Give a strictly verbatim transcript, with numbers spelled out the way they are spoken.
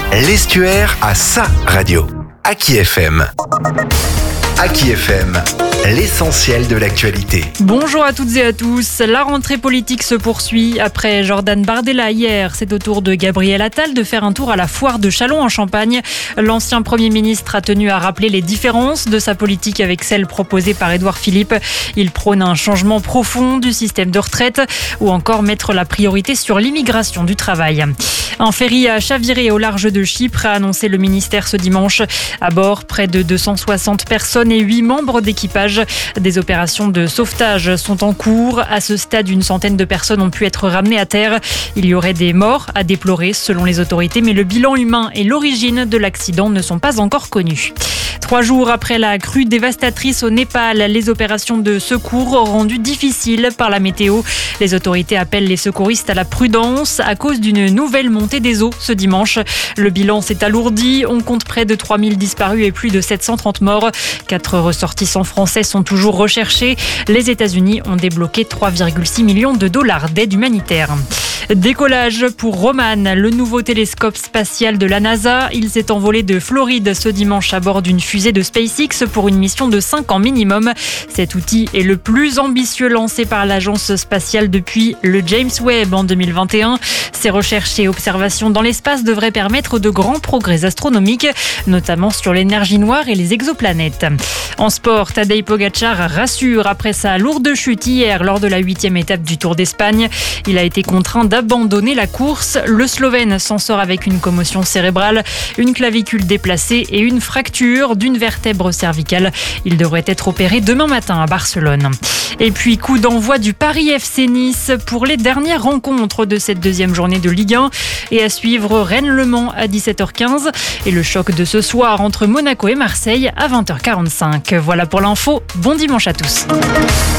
L'Estuaire a sa radio. Aki F M. Aki F M, l'essentiel de l'actualité. Bonjour à toutes et à tous. La rentrée politique se poursuit. Après Jordan Bardella hier, c'est au tour de Gabriel Attal de faire un tour à la foire de Châlons en Champagne. L'ancien Premier ministre a tenu à rappeler les différences de sa politique avec celle proposée par Édouard Philippe. Il prône un changement profond du système de retraite ou encore mettre la priorité sur l'immigration du travail. Un ferry a chaviré au large de Chypre, a annoncé le ministère ce dimanche. À bord, près de deux cent soixante personnes et huit membres d'équipage. Des opérations de sauvetage sont en cours. À ce stade, une centaine de personnes ont pu être ramenées à terre. Il y aurait des morts à déplorer selon les autorités, mais le bilan humain et l'origine de l'accident ne sont pas encore connus. Trois jours après la crue dévastatrice au Népal, les opérations de secours rendues difficiles par la météo. Les autorités appellent les secouristes à la prudence à cause d'une nouvelle montée des eaux ce dimanche. Le bilan s'est alourdi. On compte près de trois mille disparus et plus de sept cent trente morts. Quatre ressortissants français sont toujours recherchés. Les États-Unis ont débloqué trois virgule six millions de dollars d'aide humanitaire. Décollage pour Roman, le nouveau télescope spatial de la NASA. Il s'est envolé de Floride ce dimanche à bord d'une fusée de SpaceX pour une mission de cinq ans minimum. Cet outil est le plus ambitieux lancé par l'agence spatiale depuis le James Webb en deux mille vingt et un. Ces recherches et observations dans l'espace devraient permettre de grands progrès astronomiques, notamment sur l'énergie noire et les exoplanètes. En sport, Tadej Pogačar rassure après sa lourde chute hier lors de la huitième étape du Tour d'Espagne. Il a été contraint d'abandonner la course. Le Slovène s'en sort avec une commotion cérébrale, une clavicule déplacée et une fracture d'une vertèbre cervicale. Il devrait être opéré demain matin à Barcelone. Et puis coup d'envoi du Paris F C Nice pour les dernières rencontres de cette deuxième journée de Ligue un. Et à suivre Rennes-Le Mans à dix-sept heures quinze et le choc de ce soir entre Monaco et Marseille à vingt heures quarante-cinq. Voilà pour l'info. Bon dimanche à tous.